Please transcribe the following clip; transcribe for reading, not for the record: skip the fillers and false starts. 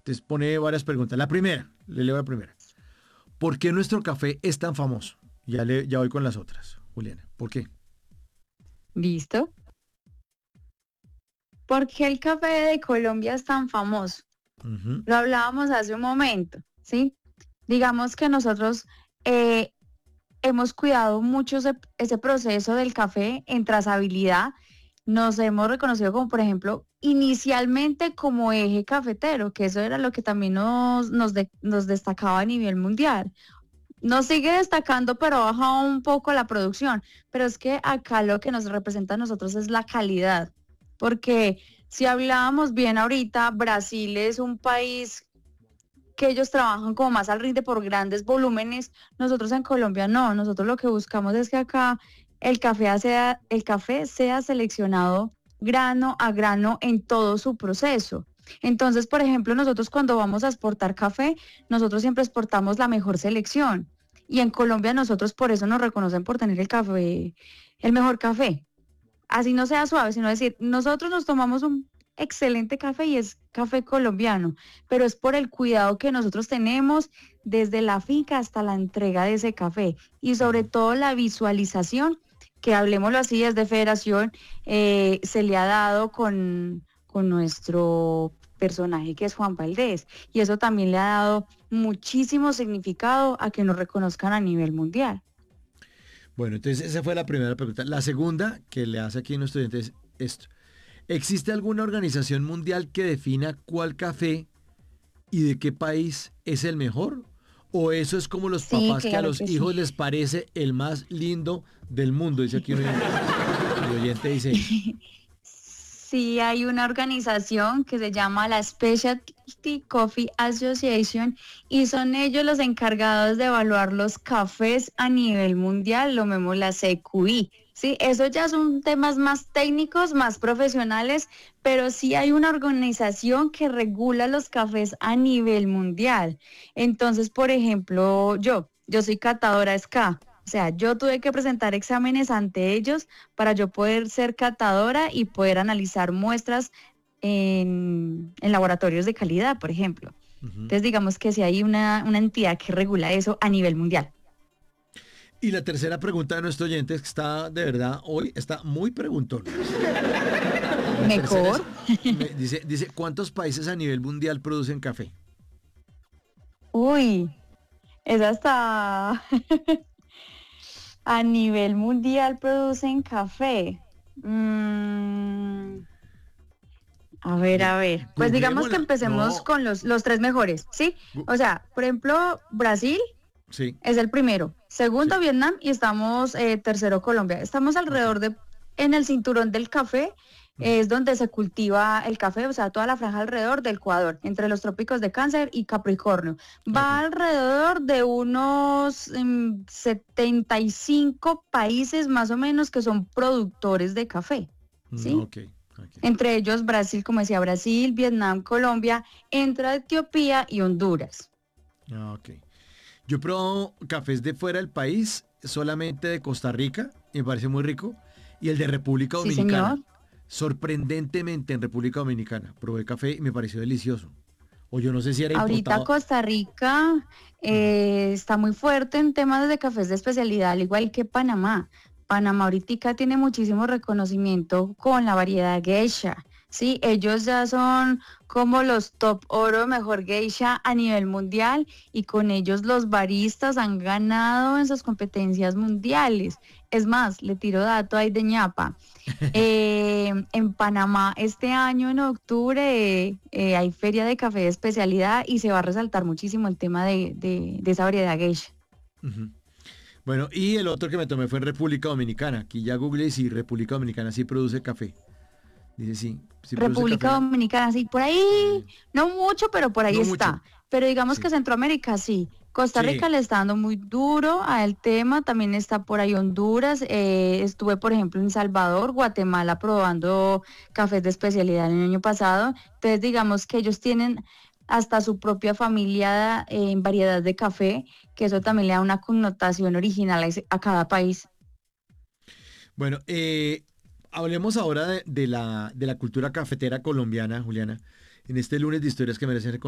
Entonces pone varias preguntas. La primera, le leo la primera. ¿Por qué nuestro café es tan famoso? Ya voy con las otras, Juliana. ¿Por qué? ¿Listo? ¿Por qué el café de Colombia es tan famoso? Ujú. Lo hablábamos hace un momento, ¿sí? Digamos que nosotros eh, hemos cuidado mucho ese proceso del café en trazabilidad. Nos hemos reconocido como, por ejemplo, inicialmente como eje cafetero, que eso era lo que también nos destacaba a nivel mundial. Nos sigue destacando, pero ha bajado un poco la producción. Pero es que acá lo que nos representa a nosotros es la calidad. Porque si hablábamos bien ahorita, Brasil es un país que ellos trabajan como más al rinde por grandes volúmenes. Nosotros en Colombia no. Nosotros lo que buscamos es que acá el café sea seleccionado grano a grano en todo su proceso. Entonces, por ejemplo, nosotros cuando vamos a exportar café, nosotros siempre exportamos la mejor selección. Y en Colombia nosotros por eso nos reconocen por tener el café, el mejor café. Así no sea suave, sino decir, nosotros nos tomamos un excelente café y es café colombiano, pero es por el cuidado que nosotros tenemos desde la finca hasta la entrega de ese café y sobre todo la visualización, que hablemoslo así desde Federación, se le ha dado con nuestro personaje que es Juan Valdés y eso también le ha dado muchísimo significado a que nos reconozcan a nivel mundial. Bueno, entonces esa fue la primera pregunta. La segunda que le hace aquí a nuestro estudiante es esto. ¿Existe alguna organización mundial que defina cuál café y de qué país es el mejor? ¿O eso es como los Sí, papás que a claro los que sí. hijos les parece el más lindo del mundo? Dice aquí un oyente. El oyente dice eso. Sí, hay una organización que se llama la Specialty Coffee Association y son ellos los encargados de evaluar los cafés a nivel mundial, lo mismo la CQI. Sí, eso ya son temas más técnicos, más profesionales, pero sí hay una organización que regula los cafés a nivel mundial. Entonces, por ejemplo, yo soy catadora SCA. O sea, yo tuve que presentar exámenes ante ellos para yo poder ser catadora y poder analizar muestras en laboratorios de calidad, por ejemplo. Ujú. Entonces, digamos que si hay una entidad que regula eso a nivel mundial. Y la tercera pregunta de nuestro oyente es que está, de verdad, hoy está muy preguntón. La tercera es, Mejor. dice, ¿cuántos países a nivel mundial producen café? Uy, esa está a nivel mundial producen café. Mm, Gu- a ver. Pues digamos que Googleémosla. empecemos No. con los tres mejores, ¿sí? Gu- O sea, por ejemplo, Brasil. sí, Es el primero. sí. Segundo, Vietnam y estamos tercero, Colombia. Estamos Ok. alrededor en el cinturón del café, Ujú. es donde se cultiva el café, o sea, toda la franja alrededor del Ecuador, entre los trópicos de Cáncer y Capricornio. Ok. Va alrededor de unos 75 países más o menos que son productores de café, ¿sí? Ok. Ok. Entre ellos Brasil, como decía, Brasil, Vietnam, Colombia, entra Etiopía y Honduras. Ok. Yo he probado cafés de fuera del país, solamente de Costa Rica, y me parece muy rico, y el de República Sí, señor. Dominicana. Sorprendentemente en República Dominicana. Probé café y me pareció delicioso. O yo no sé si era Ahorita importado. Costa Rica Ujú. está muy fuerte en temas de cafés de especialidad, al igual que Panamá. Panamá ahorita tiene muchísimo reconocimiento con la variedad geisha. Sí, ellos ya son como los top oro mejor geisha a nivel mundial y con ellos los baristas han ganado en sus competencias mundiales. Es más, le tiro dato ahí de ñapa. En Panamá este año en octubre hay feria de café de especialidad y se va a resaltar muchísimo el tema de esa variedad geisha. Ujú. Bueno, y el otro que me tomé fue en República Dominicana. Aquí ya googleé y sí, República Dominicana sí produce café. Dice sí, sí produce República café. Dominicana, sí, por ahí, no mucho, pero por ahí No mucho. está. Pero digamos que Sí. Centroamérica sí. Costa Rica Sí. le está dando muy duro al tema, también está por ahí Honduras, estuve por ejemplo en Salvador, Guatemala probando cafés de especialidad el año pasado, entonces digamos que ellos tienen hasta su propia familia en variedad de café, que eso también le da una connotación original a cada país. Bueno, hablemos ahora de la cultura cafetera colombiana, Juliana, en este lunes de historias que merecen ser